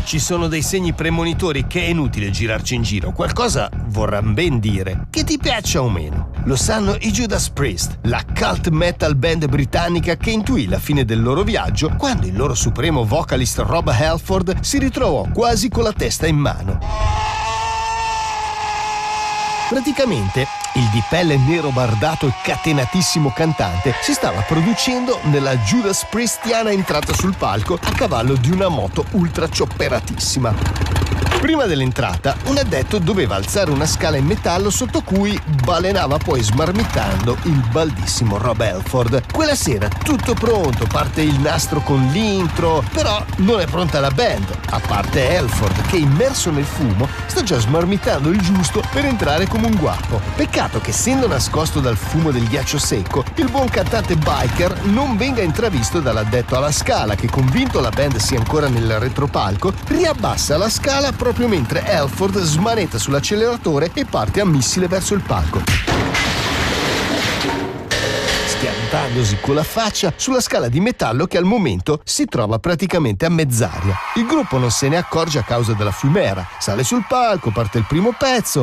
ci sono dei segni premonitori che è inutile girarci in giro. Qualcosa vorrà ben dire, che ti piaccia o meno. Lo sanno i Judas Priest, la cult metal band britannica che intuì la fine del loro viaggio quando il loro supremo vocalist Rob Halford si ritrovò quasi con la testa in mano. Praticamente, il di pelle nero bardato e catenatissimo cantante si stava producendo nella Judas Priestiana entrata sul palco a cavallo di una moto ultra ciopperatissima. Prima dell'entrata, un addetto doveva alzare una scala in metallo sotto cui balenava poi smarmitando il baldissimo Rob Halford. Quella sera tutto pronto, parte il nastro con l'intro, però non è pronta la band, a parte Halford che immerso nel fumo sta già smarmitando il giusto per entrare come un guapo. Peccato che essendo nascosto dal fumo del ghiaccio secco, il buon cantante biker non venga intravisto dall'addetto alla scala che, convinto la band sia ancora nel retropalco, riabbassa la scala proprio mentre Halford smanetta sull'acceleratore e parte a missile verso il palco, schiantandosi con la faccia sulla scala di metallo che al momento si trova praticamente a mezz'aria. Il gruppo non se ne accorge a causa della fumera, sale sul palco, parte il primo pezzo.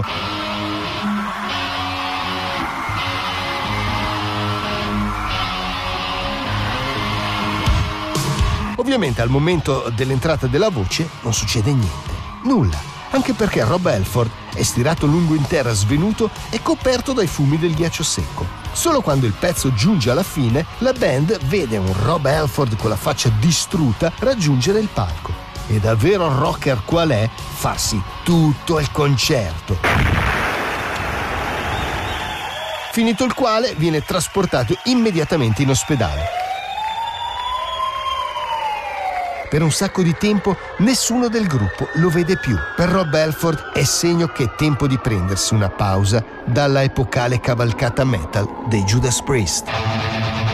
Ovviamente al momento dell'entrata della voce non succede niente. Nulla, anche perché Rob Halford è stirato lungo in terra svenuto e coperto dai fumi del ghiaccio secco. Solo quando il pezzo giunge alla fine, la band vede un Rob Halford con la faccia distrutta raggiungere il palco. E da vero rocker qual è, farsi tutto il concerto. Finito il quale, viene trasportato immediatamente in ospedale. Per un sacco di tempo nessuno del gruppo lo vede più. Per Rob Halford è segno che è tempo di prendersi una pausa dalla epocale cavalcata metal dei Judas Priest.